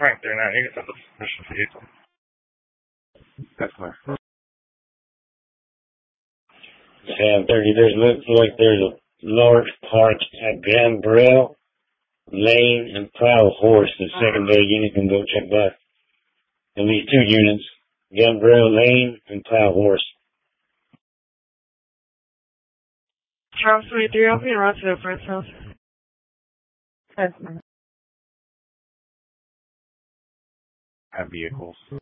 Frank there now. You get the permission to use them. That's my. Sam 30, looks like there's a large park at Gambrel Lane and Plow Horse. The secondary unit can go check back. At least 2 units. Gambrel Lane and Plow Horse. Charles 23, I'll be around to the friend's house. Have vehicles.